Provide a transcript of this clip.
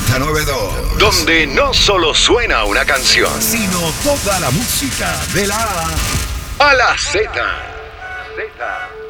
Z92. Donde no solo suena una canción, Sino toda la música de la A a la Z.